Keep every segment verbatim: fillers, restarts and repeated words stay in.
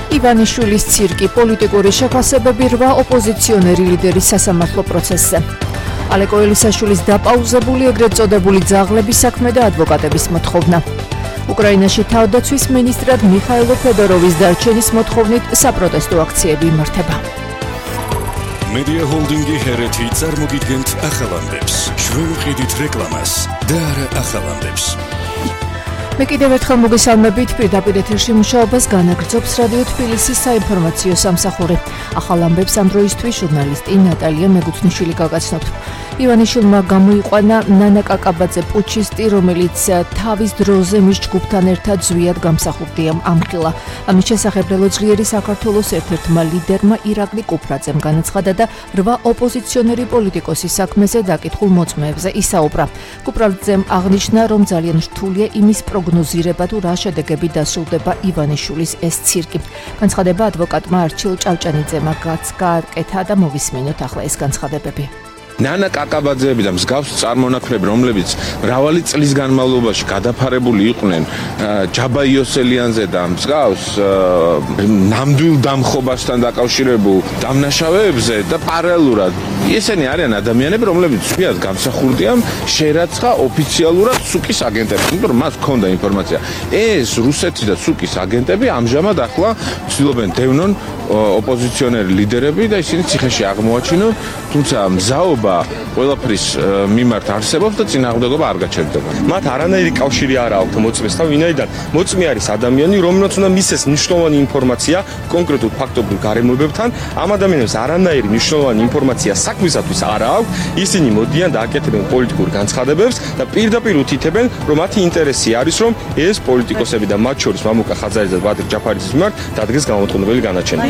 ივანიშვილის ცირკი პოლიტიკური შეფასებები რვა ოპოზიციონერი ლიდერის სასამართლო პროცესზე. ალეკო ელისაშვილის დაპაუზებული ეგრეთ წოდებული ძაღლების საქმე და ადვოკატების მოთხოვნა. უკრაინაში თავდაცვის მინისტრად მიხაილო ფედოროვის დარჩენის მოთხოვნით საპროტესტო აქციები იმართება. Media Holding-ი ჰერეთი წარმოგიდგენთ ახალამდებს. ჩვენ ვყიდით რეკლამას და არა ახალამდებს. მე კიდევ ერთხელ მოგესალმებით, პირდაპირ ეთერში მუშაობას განაგრძობს რადიო თბილისის საინფორმაციო სამსახური. ახალ ამბებს ამ დროისთვის ჟურნალისტი ნატალია მეგუთნიშვილი გაგაცნობთ. ივანიშვილმა გამოიყვანა ნანა კაკაბაძე პუჩისტი, რომელიც თავის დროზე მის ჯგუფთან ერთად ზვიად გამსახურდია ამხილა. ამის შესახებ ძლიერი საქართველოს ერთ-ერთმა ლიდერმა ირაკლი კუფრაძემ განაცხადა და რვა ოპოზიციონერი პოლიტიკოსის საქმეზე დაკითხულ მოწმეებზე ისაუბრა. კუფრაძემ აღნიშნა, რომ ძალიან რთულია იმის პროგნოზირება, თუ რა შედეგები დასრულდება ივანიშვილის ეს ცირკი. განცხადება ადვოკატმა არჩილ ჭავჭანიძემ გააკეთა და მოვისმინოთ ახლა ეს განცხადებები. ნანა კაკაბაძეები და მსგავს წარმონაქმნები, რომლებიც მრავალი წლის განმავლობაში გადაფარებული იყვნენ ჯაბა იოსელიანზე და მსგავს ნამდვილ დამხობასთან დაკავშირებულ დამნაშავეებზე და პარალელურად ესენი არიან ადამიანები, რომლებიც ზვიად გამსახურდიან შერაცხა ოფიციალურად სუკის აგენტებს, იმიტომ რომ მას ჰქონდა ინფორმაცია. ეს რუსეთის და სუკის აგენტები ამჟამად ახლა ცდილობენ დევნონ ოპოზიციონერი ლიდერები და ისინი ციხეში აღმოაჩინონ, თუმცა მზაობა ყველაფრის მიმართ არსებობს და წინააღმდეგობა არ გაჩერდება. მათ არანაირი კავშირი არ აქვს მოწმესთან, ვინაიდან მოწმე არის ადამიანი, რომელსაც უნდა მისცეს მნიშვნელოვანი ინფორმაცია კონკრეტულ ფაქტობრივ გარემოებებთან. ამ ადამიანებს არანაირი მნიშვნელოვანი ინფორმაცია საქმისათვის არ აქვს. ისინი მოდიან და აკეთებენ პოლიტიკურ განცხადებებს და პირდაპირ უთითებენ, რომ მათი ინტერესი არის, რომ ეს პოლიტიკოსები და მათ შორის მამუკა ხაძარის და ბადრ ჯაფარიძის მიმართ დადგეს გამოთქმელი განაჩენი.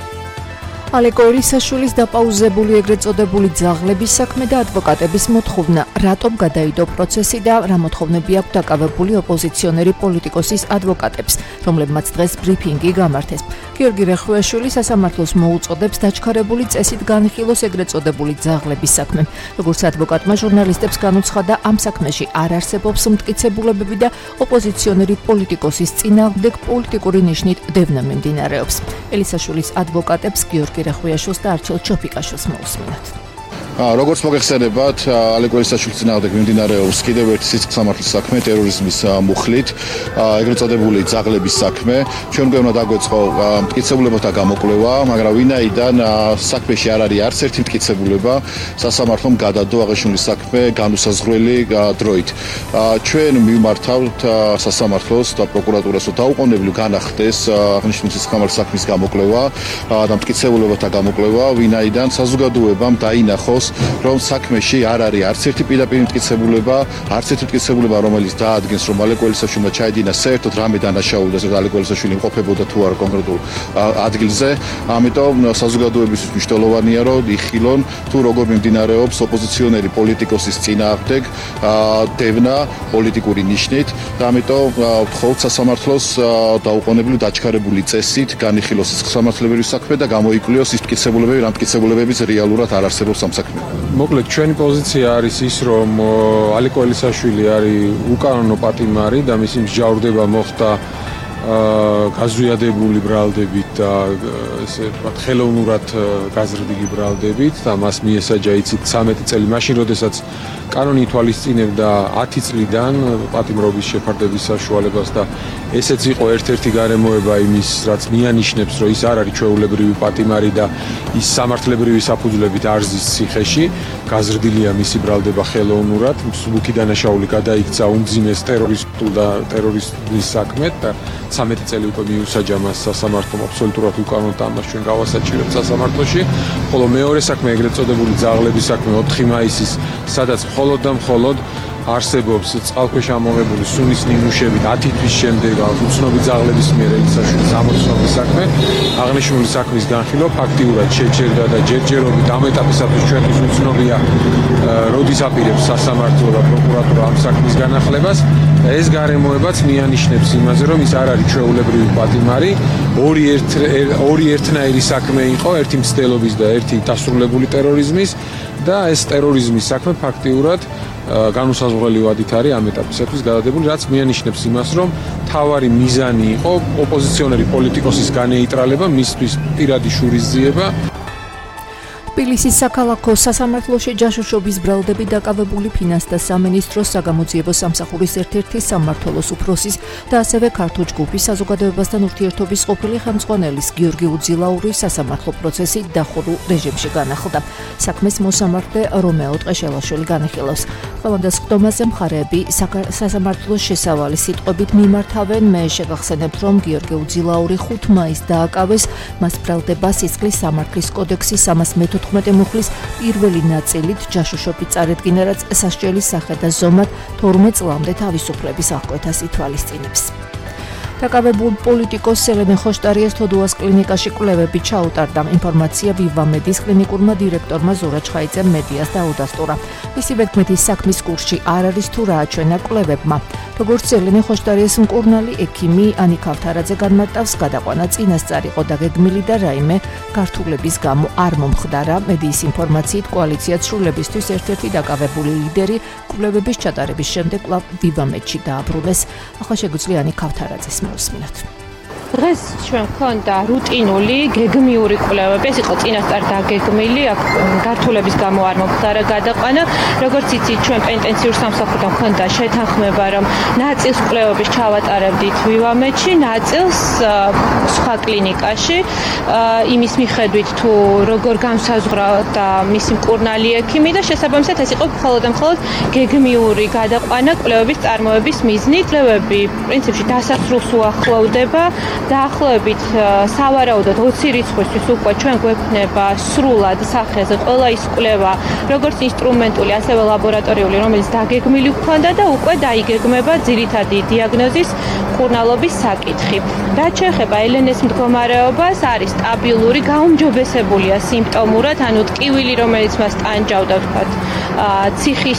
ალეკო ელისაშვილის დაპაუზებული ეგრეთ წოდებული ძაღლების საქმე და ადვოკატების მოთხოვნა. რატომ გადაიდო პროცესი და რა მოთხოვნები აქვს დაკავებული ოპოზიციონერი პოლიტიკოსის ადვოკატებს, რომლებმაც დღეს ბრიფინგი გამართეს. გიორგი რეხვიაშვილი სასამართლოს მოუწოდებს დაჩქარებული წესით განხილოს ეგრეთ წოდებული ძაღლების საქმე. როგორც ადვოკატმა ჟურნალისტებს განუცხადა, ამ საქმეში არ არსებობს მტკიცებულებები და ოპოზიციონერი პოლიტიკოსის წინააღმდეგ პოლიტიკური ნიშნით დევნა მიმდინარეობს. ელისაშვილის ადვოკატებს გიორგი რეხვიაშვილს და არჩილ ჩოფიკაშვილს მოусმინოთ. როგორც მოგეხსენებათ, ალეკო ელისაშვილის წინააღმდეგ მიმდინარეობს კიდევ ერთი სისხლსამართლის საქმე ტერორიზმის მუხლით, ეგრეთ წოდებული ძაღლების საქმე. ჩვენ გვეუბნა დაგვეწყო მტკიცებულებათა გამოკვლევა, მაგრამ ვინაიდან საქმეში არ არის არც ერთი მტკიცებულება, სასამართლომ გადადო აღნიშნული საქმე განუსაზღვრელი დროით. ჩვენ მივმართავთ სასამართლოს და პროკურატურას, რომ დაუყოვნებლივ განახდეს აღნიშნული სისხლსამართლის საქმის გამოკვლევა და მტკიცებულებათა გამოკვლევა, ვინაიდან საზოგადოებამ დაინახოს, რომ საქმეში არ არის არც ერთი პირდაპირ მტკიცებულება, არც ერთი მტკიცებულება, რომელიც დაადგენს, რომ ალეკო ელისაშვილმა ჩაედინა საერთოდ რამე დანაშაულდა, რომ ალეკო ელისაშვილი იმყოფებოდა თუ არა კონკრეტულ ადგილზე. ამიტომ საზოგადოებისთვის მნიშვნელოვანია, რომ იხილონ თუ როგორ მიმდინარეობს ოპოზიციონერი პოლიტიკოსის წინააღმდეგ დევნა პოლიტიკური ნიშნით და ამიტომ ვთხოვთ სასამართლოს დაუყოვნებლივ დაჩქარებული წესით განიხილოს სისხლსამართლებელი საქმე და გამოიკვლიოს ის მტკიცებულებები, რა მტკიცებულებებიც რეალურად არ არსებობს ამ საქმეში. მოკლედ ჩვენი პოზიცია არის ის, რომ ალეკო ელისაშვილი არის უკანონო პატიმარი და მისი მსჯავრდება მოხდა გაზვიადებული ბრალდებით და ესე ვთქვათ ხელოვნურად გაზრდილი ბრალდებით და მას მიესაჯა იცით ცამეტი წელი მაშინ, როდესაც კანონი ითვალისწინებდა ათი წლიდან პატიმრობის შეფარდების საშუალებას და ესეც იყო ერთ-ერთი გარემოება იმის, რაც მიანიშნებს, რომ ის არ არის ჩვეულებრივი პატიმარი და ის სამართლებრივი საფუძვლებით არ ზის ციხეში, გაზრდილია მისი ბრალდება ხელოვნურად, მსუბუქი დანაშაული გადაიქცა უმძიმეს ტერორისტულ და ტერორისტის საქმედ და ცამეტი წელი უკვე მიუსაჯა მას სასამართლომ აბსოლუტურად უკანონოდ და ამას ჩვენ გავასაჭირებთ სასამართლოში. ხოლო მეორე საქმე ეგრეთ წოდებული ძაღლების საქმე ოთხი მაისის, სადაც მხოლოდ და მხოლოდ არსებობს წყალქვეშა ამოღებული სუნის ნიმუშებით ათი თვის შემდეგ უცნობი ძაღლების მიერ ელისაშვილის ამოცნობის საქმე. აღნიშნული საქმის განხილვა ფაქტიურად შეჩერდა და ჯერჯერობით ამ ეტაპისათვის ჩვენთვის უცნობია, როდის აპირებს სასამართლო და პროკურატურა ამ საქმის განახლებას. ეს გარემოებაც მიანიშნებს იმაზე, რომ ის არ არის ჩვეულებრივი პატიმარი, ორი ერთ ორი ერთნაირი საქმე იყო, ერთი მცდელობის და ერთი დასრულებული ტერორიზმის და ეს ტერორიზმის საქმე ფაქტიურად განუსაზღვრელი ვადით არის ამ ეტაპისათვის გადადებული, რაც მიანიშნებს იმას, რომ თავარი მიზანი იყო ოპოზიციონერი პოლიტიკოსის განეიტრალება, მისთვის პირადი შურისძიება. თბილისის საქალაქო სასამართლოში ჯაშუშობის ბრალდებით დაკავებული ფინანსთა სამინისტროს საგამოძიებო სამსახურის ერთ-ერთი სამმართველოს უფროსის და ასევე ქართულ ჯგუფის საზოგადოებასთან ურთიერთობის ყოფილი ხელმძღვანელის გიორგი უძილაურის სასამართლო პროცესი დახურულ რეჟიმში განახლდა. საქმეს მოსამართლე რომეო ტყეშელაშვილი განიხილავს. ყველანდას ხდომაზე მხარეები სასამართლოს შესავალი სიტყვებით მიმართავენ. მე შეგახსენებთ, რომ გიორგი უძილაური ხუთ მაისს დააკავეს, მას ბრალდება სისხლის სამართლის კოდექსის სამას მეთოთხმეტე მუხლის პირველი ნაწილით ჯაშუშობით წარედგინა, რაც სასჯელის სახე და ზომად თორმეტ წლამდე თავისუფლების აღკვეთას ითვალისწინებს. დაკავებულ პოლიტიკოს სელენე ხოშტარიას თოდუას კლინიკაში კვლევები ჩაუტარდა. ინფორმაცია ვივამედის კლინიკურმა დირექტორმა ზურა ჩხაიძემ მედიას დაუდასტურა. მისი ვეთქმეთის საქმის კურსში არ არის თუ რა აჩვენა კვლევებმა. როგორც სელენე ხოშტარიას მკურნალი ექიმი ანი ქავთარაძე განმარტავს, გადაყვანა წინასწარ იყო დაგეგმილი და რაიმე გართულების გამო არ მომხდარა. მედიის ინფორმაციით კოალიციაც სრულებისთვის ერთ-ერთი დაკავებული ლიდერი კვლევების ჩატარების შემდეგ კვლავ ვივამედში დააბრუნეს. ახლა შეგვიძლია ანი ქავთარაძეს მოვსმინოთ. დღეს ჩვენ გვქონდა რუტინული გეგმიური კვლევები, ეს იყო წინასწარ დაგეგმილი, აქ გართულების გამო არ მომხდარა გადაყვანა. როგორც იცით, ჩვენ პენტენციურ სამსახურთან გვქონდა შეთანხმება, რომ ნაწილს კვლევების ჩავატარებდით ვივამედში, ნაწილს სხვა კლინიკაში, იმის მიხედვით თუ როგორ განსაზღვრა და მისი მკურნალი ექიმი და შესაბამისად ეს იყო მხოლოდ და მხოლოდ გეგმიური გადაყვანა კვლევების წარმოების მიზნით. კვლევები პრინციპში დასასრულს უახლოვდება. დაახლოებით სავარაუდოდ ოცი რიცხვისთვის უკვე ჩვენ გვექნება სრულად სახეზე ყველა ის კვლევა, როგორც ინსტრუმენტული, ასევე ლაბორატორიული, რომელიც დაგეგმილი გვქონდა და უკვე დაიგეგმება ძირითადი დიაგნოზის მკურნალობის საკითხი. რაც შეეხება ელენეს მდგომარეობას, არის სტაბილური, გაუმჯობესებულია სიმპტომურად, ანუ ტკივილი, რომელიც მას ტანჯავდა, ვთქვათ, ციხის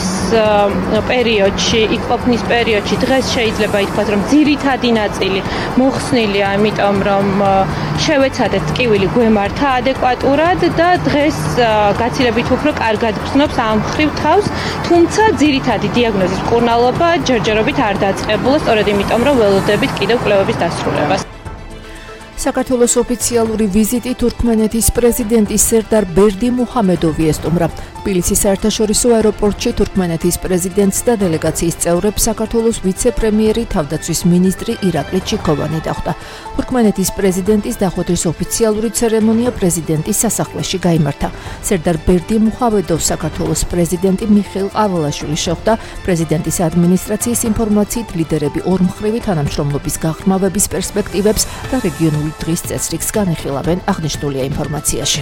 პერიოდში, იქ ყოფნის პერიოდში, დღეს შეიძლება ითქვას, რომ ძირითადი ნაწილი მოხსნილია, იმიტომ რომ შევეცადეთ ტკივილი გვემართა ადეკვატურად და დღეს გაცილებით უფრო კარგად გრძნობს ამ ხრივ თავს, თუმცა ძირითადი დიაგნოზის მკურნალობა ჯერჯერობით არ დაწყებულა, სწორედ იმიტომ რომ ველოდებით კიდევ კვლევების დასრულებას. საქართველოს ოფიციალური ვიზიტი თურქმენეთის პრეზიდენტის სერდარ ბერდი მუჰამედოვი ესტუმრა. თბილისის საერთაშორისო აეროპორტში თურქმენეთის პრეზიდენტს და დელეგაციის წევრებს საქართველოს ვიცე-პრემიერი თავდაცვის მინისტრი ირაკლი ჩიქოვანი დახვდა. თურქმენეთის პრეზიდენტის დახვედრის ოფიციალური ცერემონია პრეზიდენტის სასახლეში გაიმართა. სერდარ ბერდი მუჰამედოვს საქართველოს პრეზიდენტი მიხეილ ყავალაშვილი შეხვდა. პრეზიდენტის ადმინისტრაციის ინფორმაციით ლიდერები ორმხრივი თანამშრომლობის გაღრმავების პერსპექტივებს და რეგიონული დღის წესრიგს განიხილავენ, აღნიშნულია ინფორმაციაში.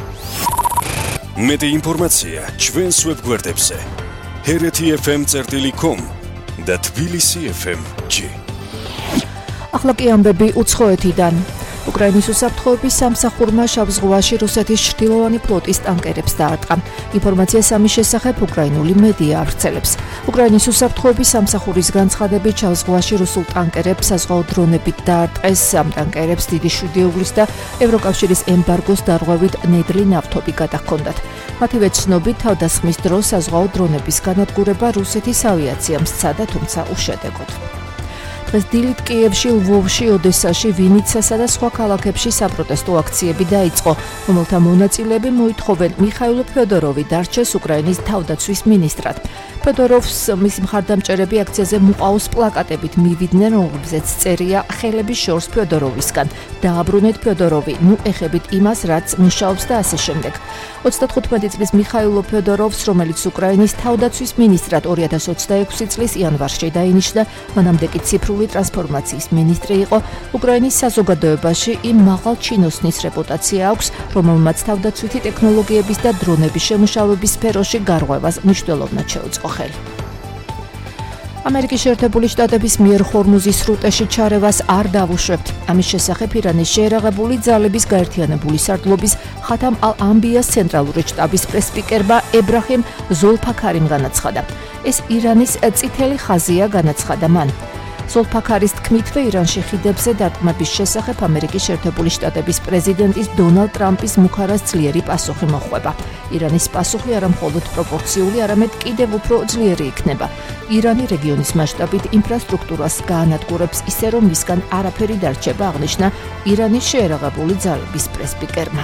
მეტი ინფორმაცია ჩვენს ვებგვერდებზე ჰერეთი ეფ ემ წერტილი კომ და თბილისი ეფ ემ ჯი. ახლა კი ამბები უცხოეთიდან. უკრაინის უსაფრთხოების სამსახურმა შავ ზღვაში რუსეთის ჩრდილოვანი ფლოტის ტანკერებს დაარტყა. ინფორმაცია სამის შესახებ უკრაინული მედია ავრცელებს. უკრაინის უსაფრთხოების სამსახურის განცხადებით შავ ზღვაში რუსულ ტანკერებს საზღვაო დრონებით დაარტყეს. ამ ტანკერებს დიდი შვიდეულის და ევროკავშირის ემბარგოს დარღვევით ნედლი ნავთობი გადაჰქონდათ. მათივე ცნობით თავდასხმის დროს საზღვაო დრონების განადგურება რუსეთის ავიაციამ სცადა, თუმცა უშედეგოდ. დღეს დილით კიევში, ლვოვში, ოდესაში, ვინიცასა და სხვა ქალაქებში საპროტესტო აქციები დაიწყო, რომელთა მონაწილეები მოითხოვენ მიხაილ ფედოროვი დარჩეს უკრაინის თავდაცვის მინისტრად. ფედოროვს მისი მხარდამჭერები აქციაზე მუყაოს პლაკატებით მივიდნენ, რომლებზეც წერია ხელების შორს ფედოროვისგან. დააბრუნეთ ფედოროვი, ნუ ეხებით იმას, რაც მუშაობს და ასე შემდეგ. ოცდათხუთმეტი წლის მიხაილ ფედოროვს, რომელიც უკრაინის თავდაცვის მინისტრად ორი ათას ოცდაექვსი წლის იანვარში დაინიშნა, მანამდე კი ციფრული ტრანსფორმაციის მინისტრი იყო. უკრაინის საზოგადოებაში იმ მაღალ ჩინოსნის რეპუტაცია აქვს, რომელმაც თავდაცვითი ტექნოლოგიების და დრონების შემუშავების სფეროში გარღვევას მნიშვნელოვნად შეუწყო ხელი. ამერიკის შეერთებული შტატების მიერ ჰორმუზის სრუტეში ჩარევას არ დავუშვებთ. ამის შესახებ ირანის შეერაღებული ძალების გაერთიანებული სარდლობის ხათამ ალ-ამბიას ცენტრალური შტაბის პრესპიკერმა ებრაჰიმ ზოლფაქარიმ განაცხადა. ეს ირანის წითელი ხაზია, განაცხადა მან. ზოლფაქარის თქმითვე ირანში ხიდებზე დარტყმების შესახებ ამერიკის შეერთებული შტატების პრეზიდენტის დონალდ ტრამპის მუქარას ძლიერი პასუხი მოხვება. ირანის პასუხი არა მხოლოდ პროპორციული, არამედ კიდევ უფრო ძლიერი იქნება. ირანი რეგიონის მასშტაბით ინფრასტრუქტურას გაანადგურებს ისე, რომ მისგან არაფერი დარჩება, აღნიშნა ირანის შეერაღებული ძალების პრესპიკერმა.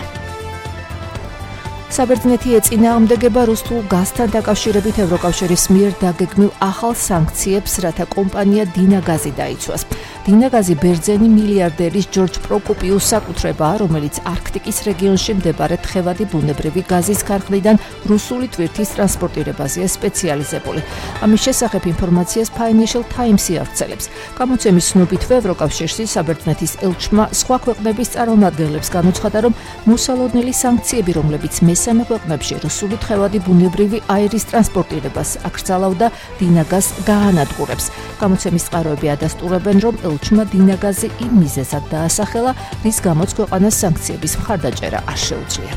საბერძნეთი ეწინააღმდეგება რუსულ გაზთან დაკავშირებით ევროკავშირის მიერ დაგეგმილ ახალ სანქციებს, რათა კომპანია დინაგაზი დაიცვას. დინაგაზი ბერძენი მილიარდერის ჯორჯ პროკოპიუს საკუთრებაა, რომელიც არქტიკის რეგიონში მდებარე თხევადი ბუნებრივი გაზის ქარხნიდან რუსული ტვირთის ტრანსპორტირებაზეა სპეციალიზებული. ამის შესახებ ინფორმაციას Financial Times-ი ავრცელებს. გამოცემის ცნობითვე ევროკავშირში საბერძნეთის ელჩმა სხვა ქვეყნების წარმომადგენლებს განუცხადა, რომ მოსალოდნელი სანქციები, რომლებიც მესამე ქვეყნებში რუსული თხევადი ბუნებრივი აირის ტრანსპორტირებას აკრძალავდა, დინაგაზს გაანადგურებს. გამოცემის წყაროები ადასტურებენ, რომ ელჩმა დინაგაზი იმ მიზეზად დაასახელა, რის გამოც ქვეყანას სანქციების მხარდაჭერა არ შეუძლია.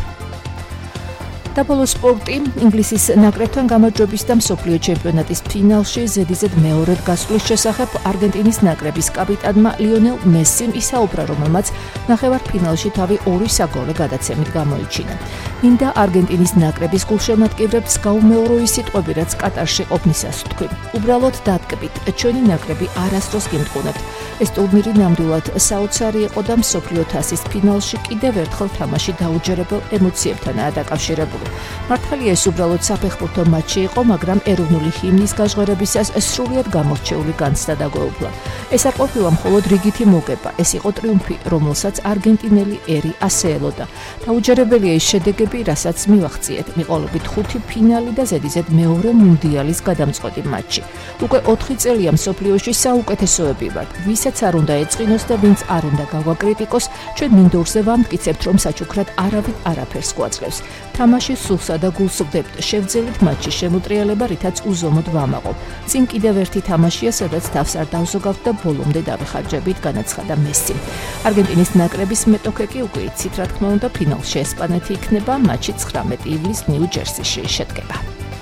დაბოლო სპორტი ინგლისის ნაკრებთან გამარჯვების და მსოფლიო ჩემპიონატის ფინალში ზედიზედ მეორედ გასვლის შესახებ არგენტინის ნაკრების კაპიტანმა ლიონელ მესიმ ისაუბრა, რომელმაც ნახევარფინალში თავი ორი საგოლე გადაცემით გამოიჩინა. მინდა არგენტინის ნაკრების გულშემატკივრებს გაუმეორო ის სიტყვები, რაც კატარში ყოფნისას ვთქვი. უბრალოდ დადგებით, ჩვენი ნაკრები არასდროს გემტყუნებთ. ეს ტურნირი ნამდვილად საოცარი იყო და მსოფლიო თასის ფინალში კიდევ ერთხელ თამაში დაუჯერებელ ემოციებთანაა დაკავშირებული. მართალია ეს უბრალოდ საფეხბურთო მატჩი იყო, მაგრამ ეროვნული ჰიმნის გაჟღერებისას სრულიად გამორჩეული განცდა დაგვეუფლა. ეს არ ყოფილა მხოლოდ რიგითი მოგება, ეს იყო ტრიუმფი, რომელსაც არგენტინელი ერი ასე ელოდა. დაუჯერებელია ის შედეგები, რასაც მივახციეთ, მიყოლებით ხუთი ფინალი და ზედიზედ მეორე მუნდიალის გადამწყვეტი მატჩი. უკვე ოთხი წელია მსოფლიოში საუკეთესოები ვართ. ვისაც არ უნდა ეწყინოს და ვინც არ უნდა გავაკრიტიკოს, ჩვენ მინდორზე ვამტკიცებთ, რომ საჩუქრად არავით არაფერს გვაძლევს. თამაში სულსა და გულს ვდებთ, შევძელით მატჩის შემოტრიალება, რითაც უზომოდ ვამაყობ. წინ კიდევ ერთი თამაშია, სადაც თავს არ დავზოგავთ და ბოლომდე დავიხარჯებით, განაცხადა მესი. არგენტინის ნაკრების მეტოქე კი უკვე იცით, რა თქმა უნდა, ფინალში ესპანეთი იქნება, მატჩი ცხრამეტი ივლისს ნიუ-ჯერსიში შედგება.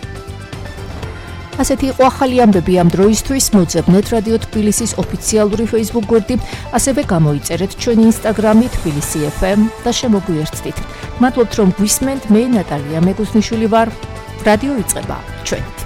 ასეთი იყო ახალი ამბები ამ დროისთვის. მოძებნეთ რადიო თბილისის ოფიციალური Facebook გვერდი, ასევე გამოიწერეთ ჩვენი Instagram-ი თბილისი ეფ ემ და შემოგვიერთდით. მადლობთ, რომ გვისმენთ. მე ნატალია მეგუსნიშვილი ვარ. რადიო იწყება ჩვენ.